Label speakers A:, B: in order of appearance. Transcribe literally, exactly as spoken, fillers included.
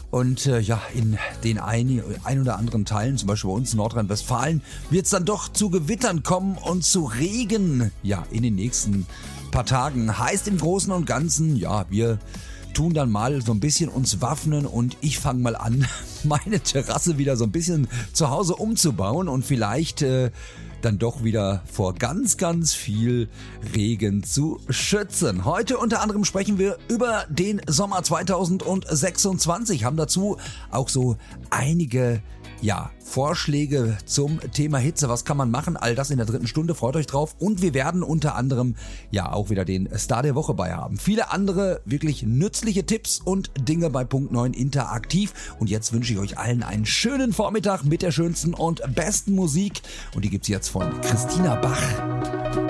A: Und äh, ja, in den ein, ein oder anderen Teilen, zum Beispiel bei uns in Nordrhein-Westfalen, wird es dann doch zu Gewittern kommen und zu Regen. Ja, in den nächsten paar Tagen. Heißt im Großen und Ganzen, ja, wir tun dann mal so ein bisschen uns waffnen und ich fange mal an, meine Terrasse wieder so ein bisschen zu Hause umzubauen und vielleicht äh, dann doch wieder vor ganz, ganz viel Regen zu schützen. Heute unter anderem sprechen wir über den Sommer zweitausendsechsundzwanzig, haben dazu auch so einige ja, Vorschläge zum Thema Hitze. Was kann man machen? All das in der dritten Stunde. Freut euch drauf. Und wir werden unter anderem ja auch wieder den Star der Woche bei haben. Viele andere wirklich nützliche Tipps und Dinge bei Punkt neun interaktiv. Und jetzt wünsche ich euch allen einen schönen Vormittag mit der schönsten und besten Musik. Und die gibt's jetzt von Christina Bach.